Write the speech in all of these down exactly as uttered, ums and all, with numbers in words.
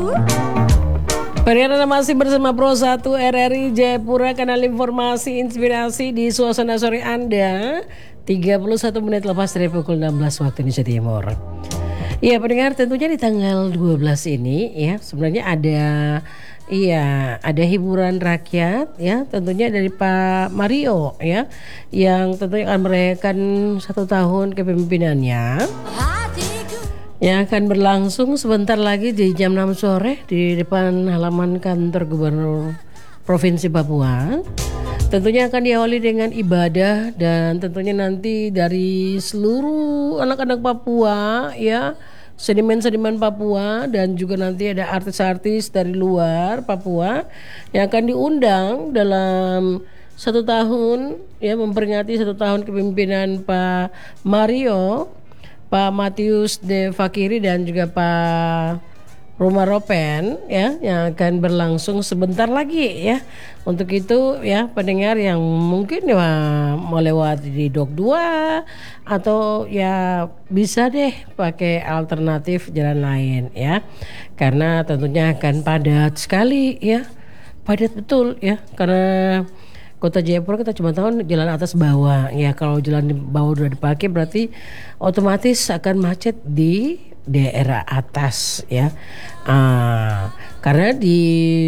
Pendengar masih bersama Pro satu R R I Jayapura, kanal informasi inspirasi di suasana sore Anda. Tiga puluh satu menit lepas dari pukul enam belas waktu Indonesia Timur. Ya pendengar, tentunya di tanggal dua belas ini ya sebenarnya ada iya ada hiburan rakyat ya, tentunya dari Pak Mario ya, yang tentunya akan merayakan satu tahun kepemimpinannya, yang akan berlangsung sebentar lagi di jam enam sore di depan halaman kantor Gubernur Provinsi Papua. Tentunya akan diawali dengan ibadah dan tentunya nanti dari seluruh anak-anak Papua ya, seniman-seniman Papua, dan juga nanti ada artis-artis dari luar Papua yang akan diundang dalam satu tahun ya, memperingati satu tahun kepemimpinan Pak Mario, Pak Matius De Fakiri dan juga Pak Roma Ropen ya, yang akan berlangsung sebentar lagi ya. Untuk itu ya pendengar yang mungkin ya mau lewat di Dok dua atau ya bisa deh pakai alternatif jalan lain ya. Karena tentunya akan padat sekali ya. Padat betul ya, karena Kota Jayapura kita cuma tahu jalan atas bawah ya. Kalau jalan di bawah udah dipakai berarti otomatis akan macet di daerah atas ya. Ah, karena di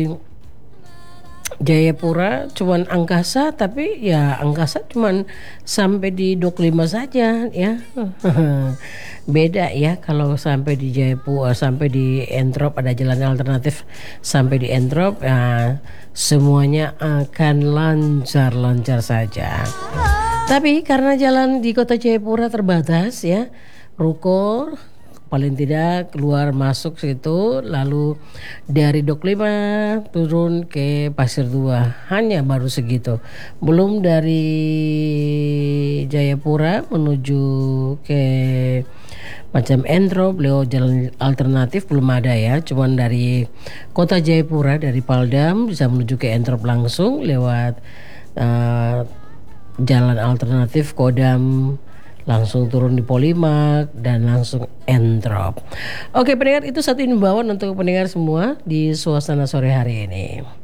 Jayapura cuman angkasa, tapi ya angkasa cuman sampai di Dok lima saja ya. Beda ya kalau sampai di Jayapura, sampai di Entrop ada jalan alternatif sampai di Entrop ya, semuanya akan lancar-lancar saja. Tapi karena jalan di Kota Jayapura terbatas ya, ruko paling tidak keluar masuk situ, lalu dari Dok lima turun ke Pasir dua hanya baru segitu. Belum dari Jayapura menuju ke macam Entrop lewat jalan alternatif belum ada ya. Cuman dari Kota Jayapura dari Paldam bisa menuju ke Entrop langsung lewat uh, jalan alternatif Kodam, langsung turun di Polimak dan langsung Entrop. Oke pendengar, itu satu imbauan untuk pendengar semua di suasana sore hari ini.